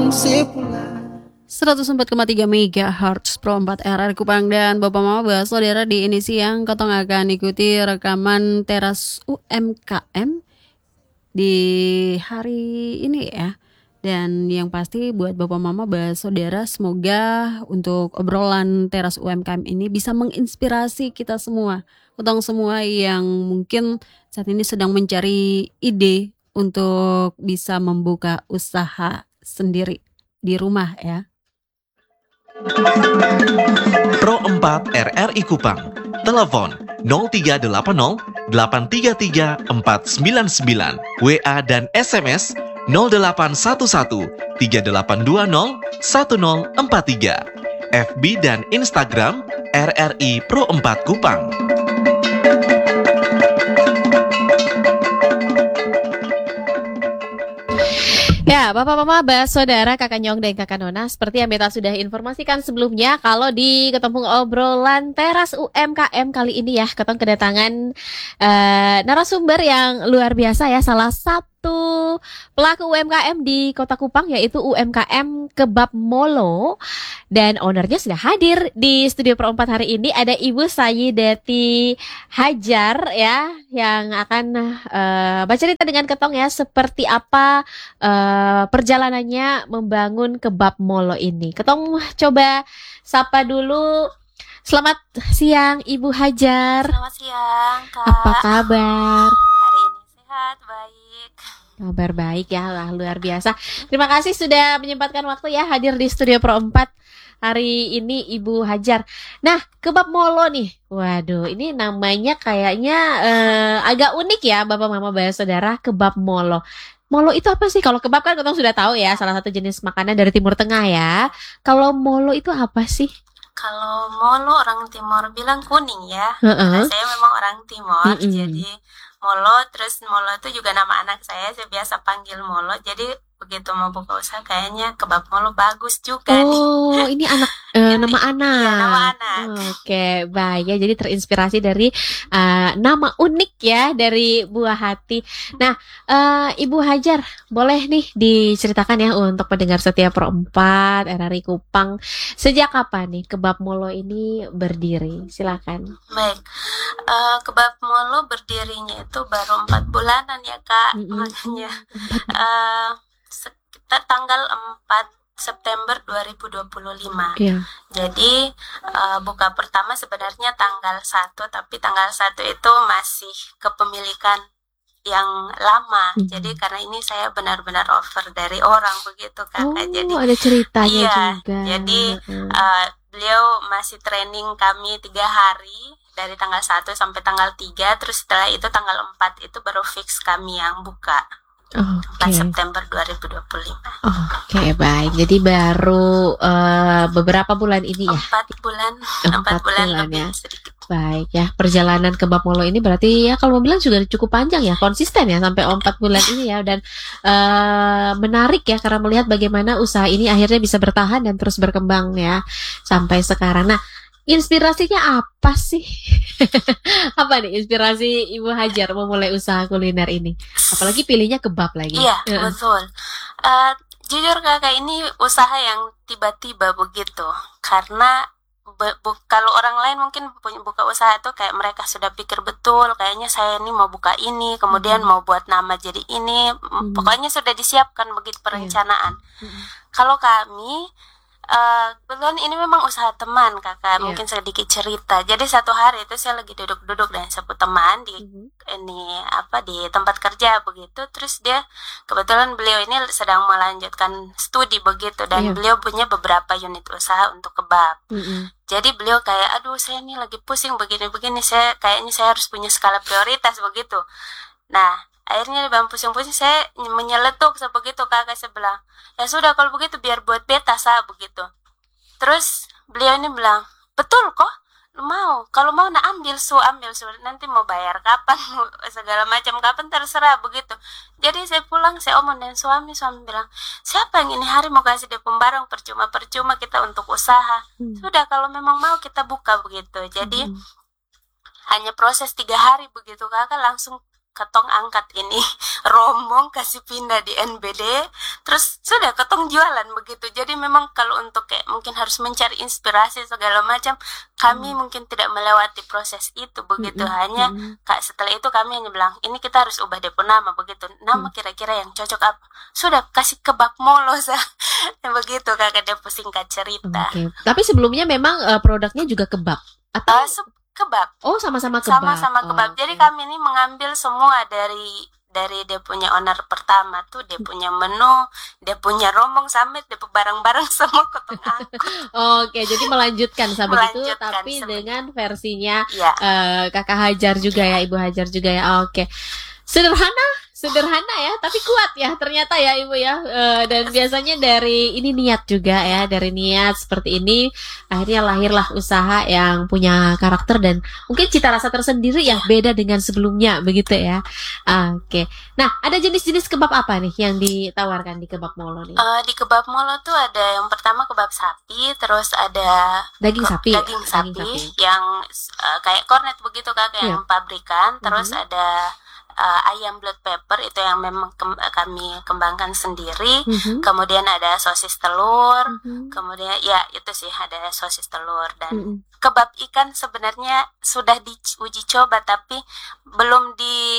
104,3 MHz Pro 4 RR Kupang dan Bapak Mama Saudara, di ini siang Ketong akan ikuti rekaman teras UMKM di hari ini ya. Dan yang pasti buat Bapak Mama Saudara, semoga untuk obrolan teras UMKM ini bisa menginspirasi kita semua. Ketong semua yang mungkin saat ini sedang mencari ide untuk bisa membuka usaha sendiri di rumah ya. Pro 4 RRI Kupang. Telepon 0380 833 499. WA dan SMS 0811 3820 1043. FB dan Instagram RRI Pro 4 Kupang. Ya, Bapak Mama Saudara, Kakak Nyong dan Kakak Nona, seperti yang Beta sudah informasikan sebelumnya, kalau di ketempung obrolan teras UMKM kali ini ya, ketong kedatangan narasumber yang luar biasa ya, salah satu pelaku UMKM di Kota Kupang, yaitu UMKM Kebab Molo, dan ownernya sudah hadir di studio Pro 4 hari ini. Ada Ibu Sayyidati Hajar ya, yang akan bercerita dengan ketong ya, seperti apa perjalanannya membangun Kebab Molo ini. Ketong coba sapa dulu. Selamat siang Ibu Hajar. Selamat siang Kak. Apa kabar? Hari ini sehat, baik. Kabar baik ya, lah, luar biasa. Terima kasih sudah menyempatkan waktu ya hadir di studio Pro 4 hari ini Ibu Hajar. Nah, Kebab Molo nih, waduh, ini namanya kayaknya agak unik ya, Bapak Mama Saudara, Kebab Molo. Molo itu apa sih? Kalau kebab kan kita sudah tahu ya, salah satu jenis makanan dari Timur Tengah ya. Kalau molo itu apa sih? Kalau molo orang Timur bilang kuning ya. Karena saya memang orang Timur, jadi molo. Terus molo itu juga nama anak saya biasa panggil molo. Jadi begitu mau buka usaha kayaknya kebab molo bagus juga nih. Oh, ini anak nama anak. Iya, nama anak. Oke, baik ya. Jadi terinspirasi dari nama unik ya dari buah hati. Nah, Ibu Hajar, boleh nih diceritakan ya untuk pendengar setia Pro 4 RRI Kupang, sejak kapan nih Kebab Molo ini berdiri? Silakan. Baik, Kebab Molo berdirinya itu baru 4 bulanan ya Kak. Makanya sekitar tanggal 4 September 2025. Iya. Jadi buka pertama sebenarnya tanggal 1, tapi tanggal 1 itu masih kepemilikan yang lama. Jadi karena ini saya benar-benar offer dari orang begitu Kakak. Jadi ada ceritanya iya, juga. jadi beliau masih training kami 3 hari dari tanggal 1 sampai tanggal 3, terus setelah itu tanggal 4 itu baru fix kami yang buka. 4 September 2025. Oke, baik. Jadi baru beberapa bulan ini ya? 4 bulan lebih ya. sedikit. Baik ya, perjalanan Kebab Molo ini berarti ya kalau mau bilang juga cukup panjang ya, konsisten ya sampai 4 bulan ini ya. Dan menarik ya karena melihat bagaimana usaha ini akhirnya bisa bertahan dan terus berkembang ya sampai sekarang. Nah, inspirasinya apa sih? Apa nih inspirasi Ibu Hajar memulai usaha kuliner ini? Apalagi pilihnya kebab lagi. Iya, betul. Jujur Kakak, ini usaha yang tiba-tiba begitu. Karena kalau orang lain mungkin buka usaha itu kayak mereka sudah pikir betul, kayaknya saya ini mau buka ini, kemudian mau buat nama jadi ini, pokoknya sudah disiapkan begitu perencanaan. Kalau kami kebetulan ini memang usaha teman Kakak, mungkin sedikit cerita. Jadi satu hari itu saya lagi duduk-duduk dengan sepupu teman di di tempat kerja begitu. Terus dia kebetulan beliau ini sedang melanjutkan studi begitu, dan beliau punya beberapa unit usaha untuk kebab. Jadi beliau kayak, aduh saya ini lagi pusing begini-begini, kayaknya saya harus punya skala prioritas begitu. Nah, akhirnya bang pusing-pusing saya menyeletuk sebegitu Kakak, saya bilang, ya sudah kalau begitu biar buat beta begitu. Terus beliau ini bilang, betul kok, mau kalau mau ambil su nanti mau bayar kapan, segala macam kapan terserah begitu. Jadi saya pulang, saya omong dengan suami bilang, siapa yang ini hari mau kasih dia pembarang, percuma kita untuk usaha. Sudah kalau memang mau kita buka begitu. Jadi hanya proses 3 hari begitu Kakak, langsung ketong angkat ini rombong kasih pindah di NBD, terus sudah ketong jualan begitu. Jadi memang kalau untuk kayak mungkin harus mencari inspirasi segala macam, kami mungkin tidak melewati proses itu begitu. Hanya setelah itu kami hanya bilang ini kita harus ubah depo nama begitu. Nama kira-kira yang cocok apa? Sudah kasih kebab molo begitu kakak depo, singkat cerita. Oke. Tapi sebelumnya memang produknya juga kebab atau Kebab. oh sama-sama kebab. Sama-sama kebab. Jadi kami ini mengambil semua dari dia punya owner pertama tuh, dia punya menu, dia punya rombong sampai dia barang-barang semua ketong angkut. Oke, jadi melanjutkan begitu Melanjutkan tapi dengan versinya Ya. Kakak Hajar juga ya, Ibu Hajar juga ya. Oke. Sederhana ya, tapi kuat ya ternyata ya Ibu ya. Dan biasanya dari ini niat juga ya, dari niat seperti ini akhirnya lahirlah usaha yang punya karakter dan mungkin cita rasa tersendiri yang beda dengan sebelumnya begitu ya. Oke. Nah, ada jenis-jenis kebab apa nih yang ditawarkan di Kebab Molo nih? Di Kebab Molo tuh ada yang pertama kebab sapi, terus ada Daging sapi. daging sapi yang kayak kornet begitu kakak, yang pabrikan. Terus ada ayam black pepper, itu yang memang kami kembangkan sendiri. Kemudian ada sosis telur. Kemudian ya itu sih, ada sosis telur. Dan kebab ikan sebenarnya sudah diuji coba tapi belum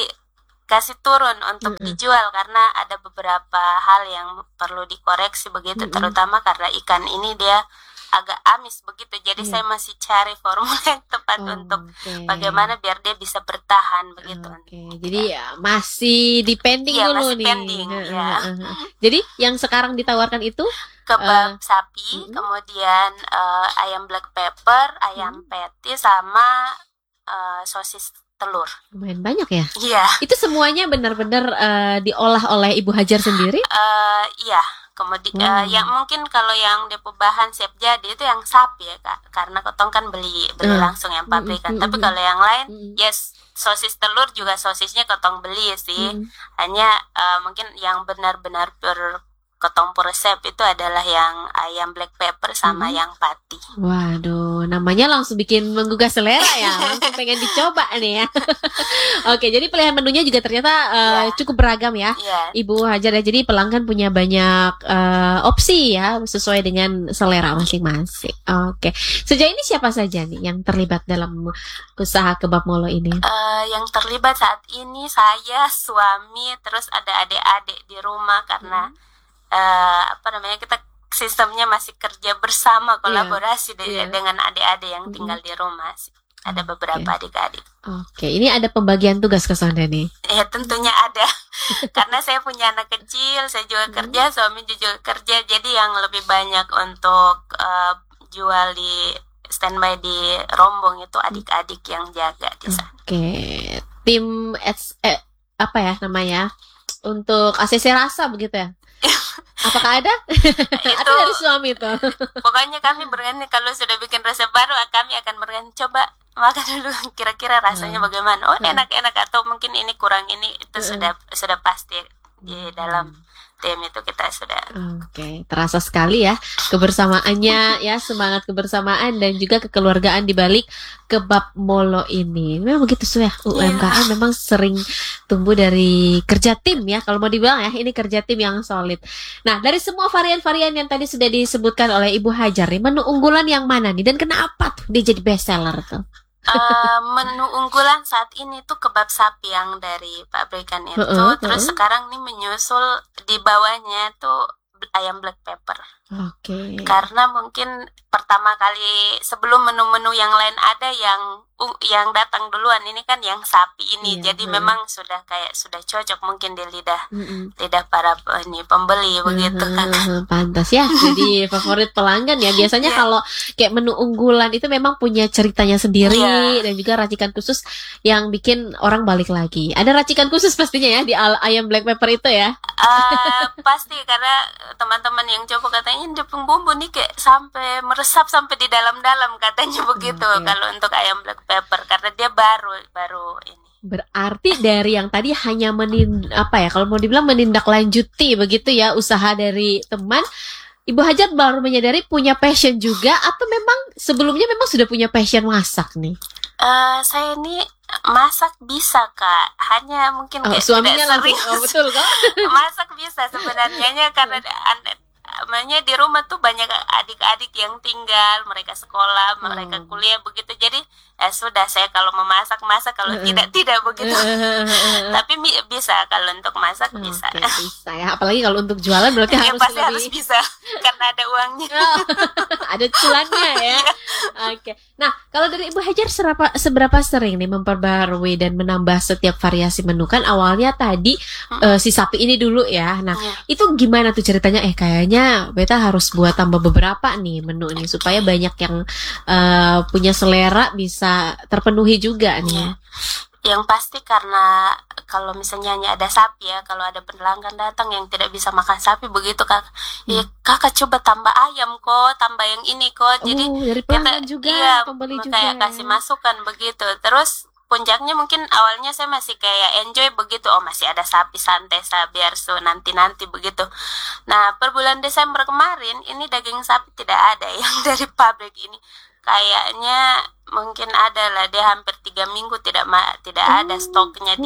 dikasih turun untuk dijual karena ada beberapa hal yang perlu dikoreksi begitu, terutama karena ikan ini dia agak amis begitu. Jadi saya masih cari formula yang tepat untuk bagaimana biar dia bisa bertahan begitu. Jadi ya, masih depending dulu masih nih. pending, ya. Jadi yang sekarang ditawarkan itu Kebab sapi, kemudian ayam black pepper, ayam patty, sama sosis telur. lumayan banyak ya. Iya. Itu semuanya benar-benar diolah oleh Ibu Hajar sendiri? Iya. Kemudian yang mungkin kalau yang depo bahan siap jadi itu yang sapi ya kak, karena ketong kan beli langsung yang pabrikan. Tapi kalau yang lain, yes, sosis telur juga sosisnya ketong beli sih. Hanya mungkin yang benar-benar ketong resep itu adalah yang ayam black pepper sama yang patty. Waduh, namanya langsung bikin menggugah selera ya, langsung pengen dicoba nih ya. Oke, jadi pilihan menunya juga ternyata cukup beragam ya, Ibu Hajar ya. Jadi pelanggan punya banyak opsi ya, sesuai dengan selera masing-masing. Oke, sejauh ini siapa saja nih yang terlibat dalam usaha Kebab Molo ini? Yang terlibat saat ini saya, suami, terus ada adik-adik di rumah karena kita sistemnya masih kerja bersama, kolaborasi dengan adik-adik yang tinggal di rumah. Ada beberapa adik-adik. Oke, ini ada pembagian tugas ke sana nih? Ya tentunya ada. Karena saya punya anak kecil, saya juga kerja, suami juga kerja. Jadi yang lebih banyak untuk jual di standby di rombong itu adik-adik yang jaga di sana. Oke, tim apa ya namanya? Untuk ACC rasa begitu ya? Apakah ada? Atau dari suami tuh? Pokoknya kami berani kalau sudah bikin resep baru, kami akan berani coba makan dulu kira-kira rasanya bagaimana. Oh enak-enak, atau mungkin ini kurang ini, itu sudah pasti di dalam tim itu kita sudah. Oke, terasa sekali ya kebersamaannya ya, semangat kebersamaan dan juga kekeluargaan di balik Kebab Molo ini. Memang begitu sih ya, UMKM memang sering tumbuh dari kerja tim ya, kalau mau dibilang ya, ini kerja tim yang solid. Nah, dari semua varian-varian yang tadi sudah disebutkan oleh Ibu Hajar, menu unggulan yang mana nih dan kenapa tuh dia jadi best seller tuh? Menu unggulan saat ini tuh kebab sapi yang dari pabrikan itu. Terus sekarang nih menyusul di bawahnya tuh ayam black pepper. Oke. Karena mungkin pertama kali sebelum menu-menu yang lain ada yang datang duluan, ini kan yang sapi ini. Jadi memang sudah cocok mungkin di lidah para pembeli begitu kan. Pantas ya jadi favorit pelanggan ya. Biasanya kalau kayak menu unggulan itu memang punya ceritanya sendiri dan juga racikan khusus yang bikin orang balik lagi. Ada racikan khusus pastinya ya di ayam black pepper itu ya. Pasti, karena teman-teman yang coba katanya depung bumbu nih kayak sampai meresap sampai di dalam-dalam katanya begitu. Kalau untuk ayam black pepper karena dia baru ini. Berarti dari yang tadi hanya kalau mau dibilang menindaklanjuti begitu ya usaha dari teman, Ibu Hajar baru menyadari punya passion juga, atau memang sebelumnya memang sudah punya passion masak nih? Saya ini Masak bisa Kak, hanya mungkin Oh, kayak suaminya tidak langsung, sering. oh betul kok. Masak bisa sebenarnya karena namanya di rumah tuh banyak adik-adik yang tinggal, mereka sekolah, mereka kuliah begitu. Jadi sudah, saya kalau memasak masak, kalau tidak begitu. Tapi bisa, kalau untuk masak bisa. Oke, bisa ya. Apalagi kalau untuk jualan berarti Ya harus pasti lebih harus bisa karena ada uangnya. ada cuannya ya. Oke. Nah, kalau dari Ibu Hajar seberapa sering nih memperbarui dan menambah setiap variasi menu? Kan awalnya tadi si sapi ini dulu ya. Nah, itu gimana tuh ceritanya? Kayaknya beta harus buat tambah beberapa nih menu nih supaya banyak yang punya selera bisa terpenuhi juga nih. Yang pasti karena kalau misalnya hanya ada sapi ya, kalau ada pelanggan datang yang tidak bisa makan sapi begitu Kak, kakak coba tambah ayam kok, tambah yang ini kok. Jadi dari pelanggan juga, pembeli juga kayak kasih masukan begitu. Terus puncaknya mungkin awalnya saya masih kayak enjoy begitu, masih ada sapi, santai biar nanti begitu. Nah, per bulan Desember kemarin ini daging sapi tidak ada yang dari pabrik ini. Kayaknya mungkin ada lah, dia hampir 3 minggu tidak ada stoknya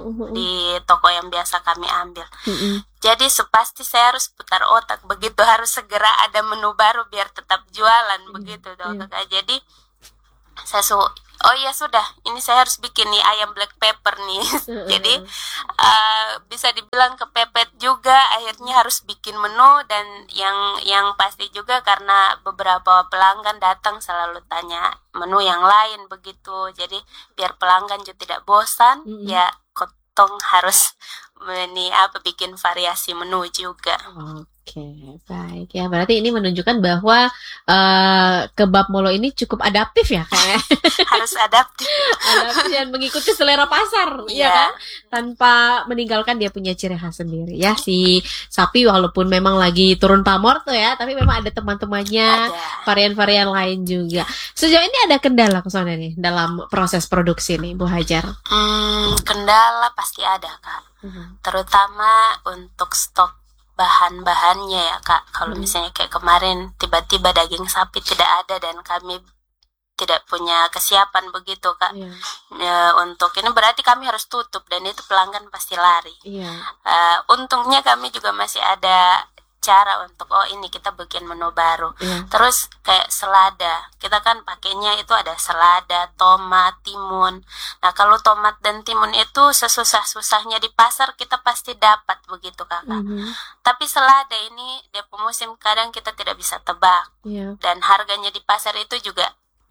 di toko yang biasa kami ambil. Jadi pasti saya harus putar otak begitu, harus segera ada menu baru biar tetap jualan begitu toh Kakak. Jadi saya oh ya sudah, ini saya harus bikin nih ayam black pepper nih. Jadi bisa dibilang kepepet juga, akhirnya harus bikin menu. Dan yang pasti juga karena beberapa pelanggan datang selalu tanya menu yang lain begitu. Jadi biar pelanggan juga tidak bosan, ya kotong harus bikin variasi menu juga. Oke, baik ya. Berarti ini menunjukkan bahwa kebab Molo ini cukup adaptif ya kayak. Harus adaptif. Adaptif dan mengikuti selera pasar, ya kan? Tanpa meninggalkan dia punya ciri khas sendiri ya. Si sapi walaupun memang lagi turun pamor tuh ya, tapi memang ada teman-temannya, varian-varian lain juga. Sejauh ini ada kendala kesannya nih dalam proses produksi nih, Bu Hajar? Kendala pasti ada Kak. Terutama untuk stok bahan-bahannya ya Kak. Kalau misalnya kayak kemarin tiba-tiba daging sapi tidak ada dan kami tidak punya kesiapan begitu Kak. Untuk ini berarti kami harus tutup dan itu pelanggan pasti lari. Untungnya kami juga masih ada cara untuk ini kita bikin menu baru. Terus kayak selada, kita kan pakainya itu ada selada, tomat, timun. Nah kalau tomat dan timun itu sesusah-susahnya di pasar kita pasti dapat begitu Kakak. Tapi selada ini dia musim kadang kita tidak bisa tebak. Dan harganya di pasar itu juga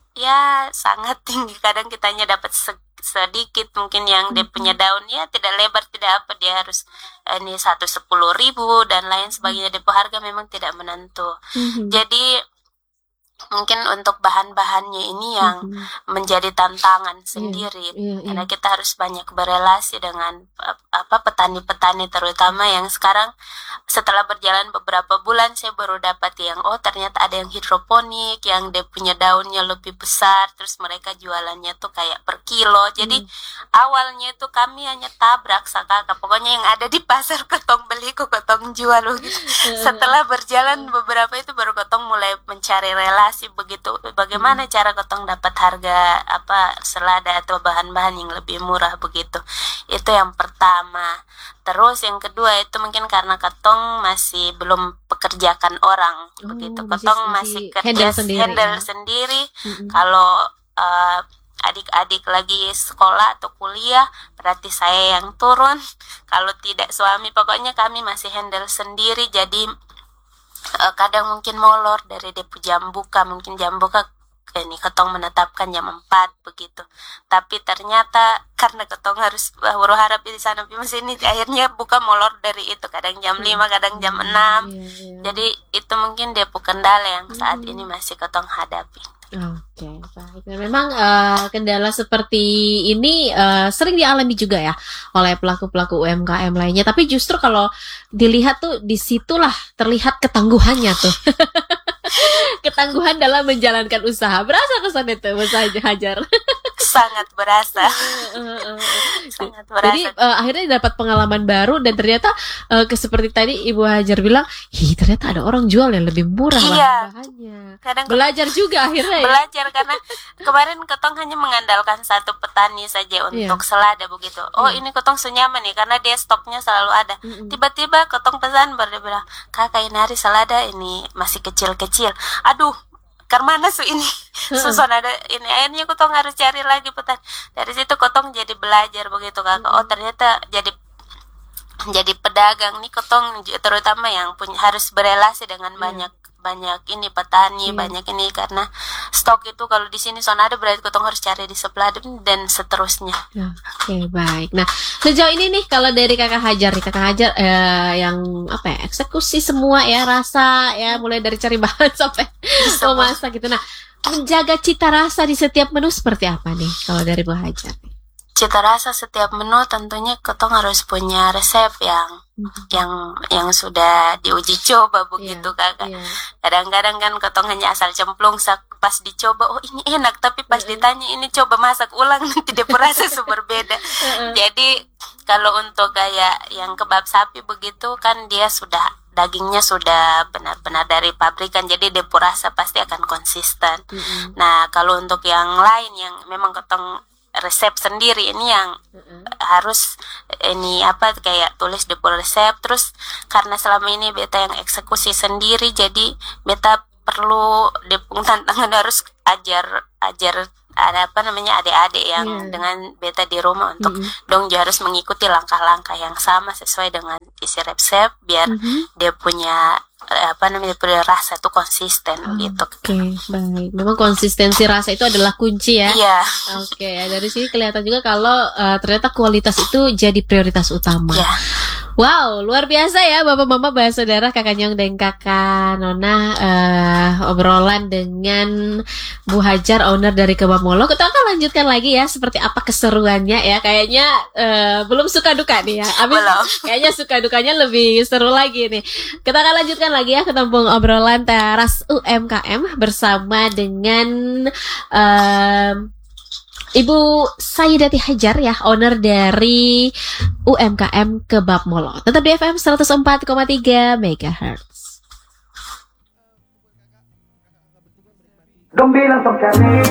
ya sangat tinggi. Kadang kita hanya dapat sedikit, mungkin yang dia punya daun ya tidak lebar, tidak apa, dia harus ini 110.000 dan lain sebagainya. Depo harga memang tidak menentu. Jadi mungkin untuk bahan-bahannya ini yang menjadi tantangan sendiri. Karena kita harus banyak berelasi dengan petani-petani, terutama yang sekarang setelah berjalan beberapa bulan saya baru dapat yang ternyata ada yang hidroponik, yang dia punya daunnya lebih besar, terus mereka jualannya tuh kayak per kilo. Jadi awalnya itu kami hanya tabrak Kakak, pokoknya yang ada di pasar ketong beli kok ketong jual. Setelah berjalan beberapa itu baru ketong mulai mencari relasi begitu, bagaimana cara ketong dapat harga selada atau bahan-bahan yang lebih murah begitu. Itu yang pertama. Terus yang kedua itu mungkin karena ketong masih belum pekerjakan orang begitu. Ketong masih kerja handle sendiri. Kalau adik-adik lagi sekolah atau kuliah berarti saya yang turun. Kalau tidak suami, pokoknya kami masih handle sendiri. Jadi kadang mungkin molor dari depo jam buka, mungkin jam buka ini ketong menetapkan jam 4 begitu. Tapi ternyata karena ketong harus berharap di sana sini, akhirnya buka molor dari itu, kadang jam 5, kadang jam 6. Jadi itu mungkin depo kendala yang saat ini masih ketong hadapi. Oke, baik. Dan memang kendala seperti ini sering dialami juga ya oleh pelaku-pelaku UMKM lainnya. Tapi justru kalau dilihat tuh disitulah terlihat ketangguhannya tuh. Ketangguhan dalam menjalankan usaha. Berasa kesan itu, Mas Hajar? Sangat berasa. sangat Jadi berasa. akhirnya dapat pengalaman baru dan ternyata seperti tadi Ibu Hajar bilang, ternyata ada orang jual yang lebih murah Iya. bahan-bahannya. Kadang Belajar juga akhirnya ya. belajar karena kemarin ketong hanya mengandalkan satu petani saja untuk selada begitu. Oh ini ketong senyaman nih karena dia stoknya selalu ada. Tiba-tiba ketong pesan baru dia bilang, kakak ini hari selada ini masih kecil-kecil. Aduh, karena su ini susun ada ini akhirnya ketong harus cari lagi petani. Dari situ ketong jadi belajar begitu kakak. Oh ternyata jadi pedagang nih ketong terutama yang punya harus berelasi dengan banyak ini petani banyak ini karena stok itu kalau di sini soalnya ada berarti ketong harus cari di sebelah dan seterusnya. Oke, baik. Nah, sejauh ini nih kalau dari Kakak Hajar yang eksekusi semua ya rasa ya mulai dari cari bahan sampai memasak gitu. Nah, menjaga cita rasa di setiap menu seperti apa nih kalau dari Bu Hajar? Cita rasa setiap menu tentunya ketong harus punya resep yang sudah diuji coba begitu kakak. Kadang-kadang kan ketong hanya asal cemplung pas dicoba oh ini enak tapi pas ditanya ini coba masak ulang nanti dia rasa berbeda. Jadi kalau untuk kayak yang kebab sapi begitu kan dia dagingnya sudah benar-benar dari pabrikan jadi dia rasa pasti akan konsisten. Nah kalau untuk yang lain yang memang ketong resep sendiri ini yang harus ini kayak tulis di resep terus karena selama ini beta yang eksekusi sendiri jadi beta perlu depung tantangan harus ajar ada adik-adik yang dengan beta di rumah untuk dong juga harus mengikuti langkah-langkah yang sama sesuai dengan isi resep biar dia punya punya rasa itu konsisten gitu. Oke, baik. Memang konsistensi rasa itu adalah kunci ya. Iya. Oke, dari sini kelihatan juga kalau ternyata kualitas itu jadi prioritas utama. Iya. Wow, luar biasa ya Bapak-Bapak, Saudara, Kakak Nyong dan Kakak Nona obrolan dengan Bu Hajar, owner dari Kebab Molo. Kita akan lanjutkan lagi ya seperti apa keseruannya ya. Kayaknya belum suka duka nih ya. Belum. Kayaknya suka dukanya lebih seru lagi nih. Kita akan lanjutkan lagi ya ketemu obrolan teras UMKM bersama dengan Ibu Sayyidati Hajar ya, owner dari UMKM Kebab Molo. Tetap di FM 104,3 MHz.